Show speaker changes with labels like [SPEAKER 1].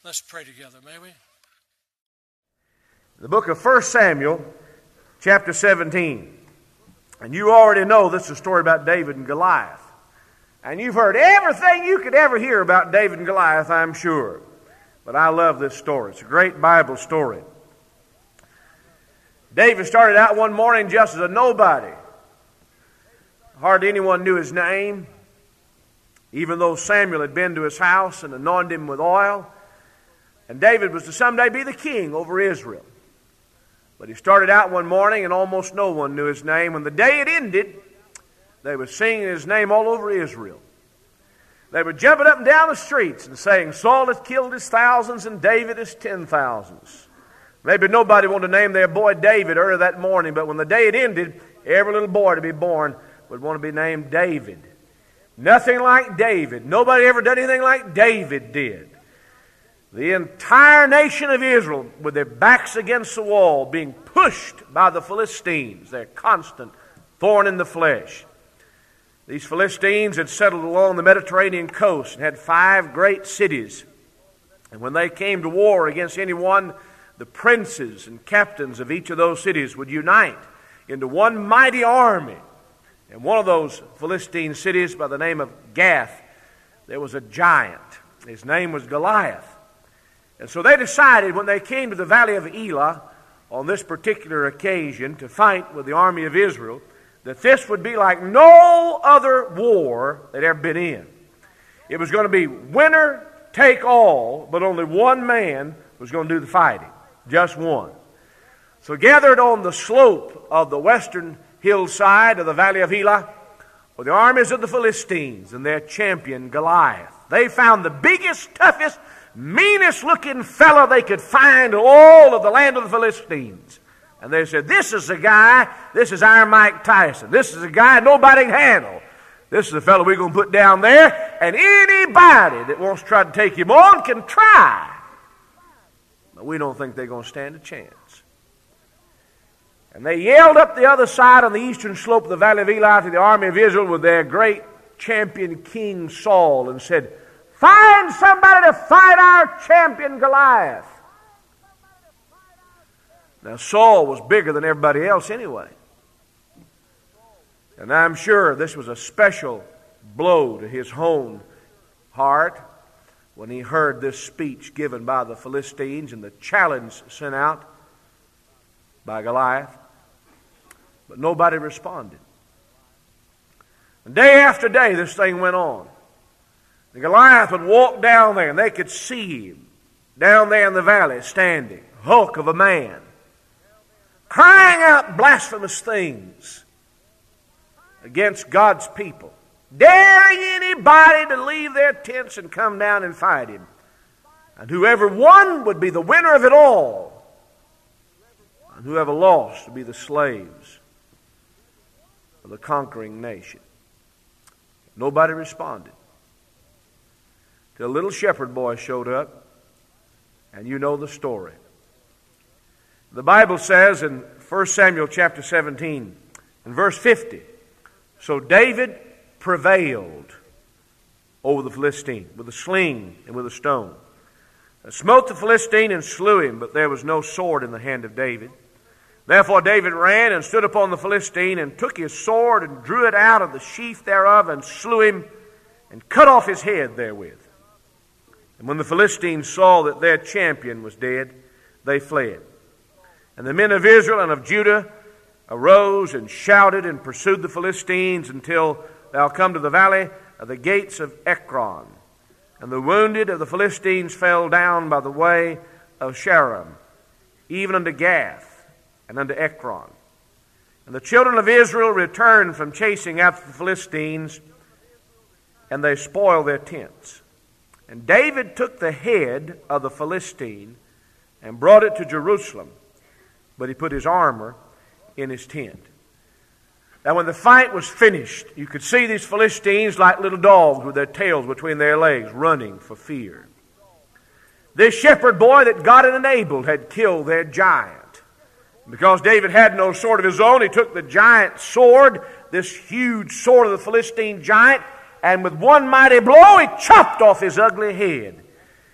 [SPEAKER 1] Let's pray together, may we?
[SPEAKER 2] The book of 1 Samuel, chapter 17. And you already know this is a story about David and Goliath. And you've heard everything you could ever hear about David and Goliath, I'm sure. But I love this story. It's a great Bible story. David started out one morning just as a nobody. Hardly anyone knew his name, even though Samuel had been to his house and anointed him with oil. And David was to someday be the king over Israel. But he started out one morning and almost no one knew his name. When the day it ended, they were singing his name all over Israel. They were jumping up and down the streets and saying, Saul has killed his thousands and David his 10,000s. Maybe nobody wanted to name their boy David early that morning, but when the day it ended, every little boy to be born would want to be named David. Nothing like David. Nobody ever done anything like David did. The entire nation of Israel, with their backs against the wall, being pushed by the Philistines, their constant thorn in the flesh. These Philistines had settled along the Mediterranean coast and had 5 great cities. And when they came to war against anyone, the princes and captains of each of those cities would unite into one mighty army. In one of those Philistine cities by the name of Gath, there was a giant. His name was Goliath. And so they decided when they came to the valley of Elah on this particular occasion to fight with the army of Israel, that this would be like no other war they'd ever been in. It was going to be winner take all, but only one man was going to do the fighting. Just one. So gathered on the slope of the western hillside of the valley of Elah were the armies of the Philistines and their champion Goliath. They found the biggest, toughest, meanest looking fellow they could find in all of the land of the Philistines. And they said, this is the guy, this is our Mike Tyson. This is the guy nobody can handle. This is the fellow we're going to put down there, and anybody that wants to try to take him on can try. But we don't think they're going to stand a chance. And they yelled up the other side on the eastern slope of the valley of Elah to the army of Israel with their great champion King Saul and said, find somebody to fight our champion Goliath. Now Saul was bigger than everybody else anyway. And I'm sure this was a special blow to his own heart when he heard this speech given by the Philistines and the challenge sent out by Goliath. But nobody responded. And day after day this thing went on. And Goliath would walk down there and they could see him down there in the valley standing, hulk of a man, crying out blasphemous things against God's people, daring anybody to leave their tents and come down and fight him. And whoever won would be the winner of it all, and whoever lost would be the slaves of the conquering nation. Nobody responded till a little shepherd boy showed up, and you know the story. The Bible says in 1 Samuel chapter 17, in verse 50, so David prevailed over the Philistine with a sling and with a stone. And smote the Philistine and slew him, but there was no sword in the hand of David. Therefore David ran and stood upon the Philistine and took his sword and drew it out of the sheath thereof and slew him and cut off his head therewith. And when the Philistines saw that their champion was dead, they fled. And the men of Israel and of Judah arose and shouted and pursued the Philistines until thou come to the valley of the gates of Ekron. And the wounded of the Philistines fell down by the way of Shaaraim, even unto Gath and unto Ekron. And the children of Israel returned from chasing after the Philistines, and they spoiled their tents. And David took the head of the Philistine and brought it to Jerusalem, but he put his armor in his tent. Now when the fight was finished, you could see these Philistines like little dogs with their tails between their legs, running for fear. This shepherd boy that God had enabled had killed their giant. Because David had no sword of his own, he took the giant sword, this huge sword of the Philistine giant, and with one mighty blow he chopped off his ugly head.